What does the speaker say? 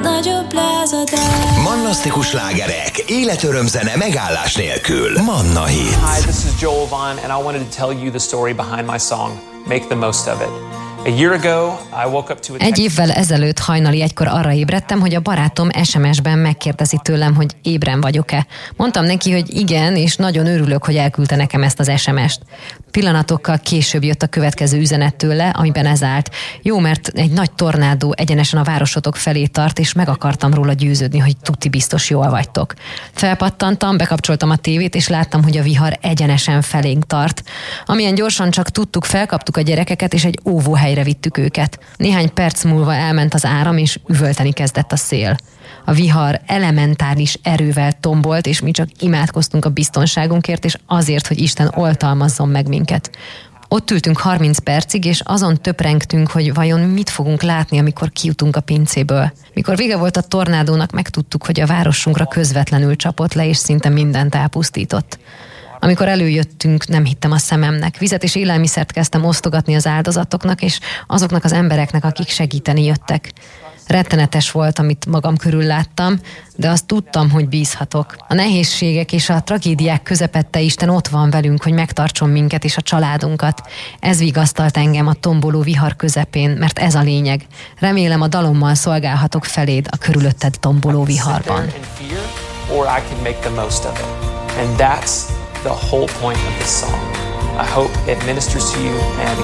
nagyobb lázadás. Mannasztikus slágerek, életöröm zene megállás nélkül. Manna Hits. Hi, this is Joel Vaughn, and I wanted to tell you the story behind my song, Make the Most of It. A year ago, I woke up to a Egy évvel ezelőtt hajnali egykor arra ébredtem, hogy a barátom SMS-ben megkérdezi tőlem, hogy ébren vagyok-e. Mondtam neki, hogy igen, és nagyon örülök, hogy elküldte nekem ezt az SMS-t. Pillanatokkal később jött a következő üzenet tőle, amiben ez állt. Jó, mert egy nagy tornádó egyenesen a városotok felé tart, és meg akartam róla győződni, hogy tuti biztos jól vagytok. Felpattantam, bekapcsoltam a tévét, és láttam, hogy a vihar egyenesen felénk tart. Amilyen gyorsan csak tudtuk, felkaptuk a gyerekeket, és egy óvóhelyre vittük őket. Néhány perc múlva elment az áram, és üvölteni kezdett a szél. A vihar elementáris erővel tombolt, és mi csak imádkoztunk a biztonságunkért, és azért, hogy Isten oltalmazzon meg minket. Ott ültünk 30 percig, és azon töprengtünk, hogy vajon mit fogunk látni, amikor kijutunk a pincéből. Mikor vége volt a tornádónak, megtudtuk, hogy a városunkra közvetlenül csapott le, és szinte mindent elpusztított. Amikor előjöttünk, nem hittem a szememnek. Vizet és élelmiszert kezdtem osztogatni az áldozatoknak, és azoknak az embereknek, akik segíteni jöttek. Rettenetes volt, amit magam körül láttam, de azt tudtam, hogy bízhatok. A nehézségek és a tragédiák közepette Isten ott van velünk, hogy megtartson minket és a családunkat. Ez vigasztalt engem a tomboló vihar közepén, mert ez a lényeg. Remélem, a dalommal szolgálhatok feléd a körülötted tomboló viharban. And that's the whole point of this song. I hope it ministers to you and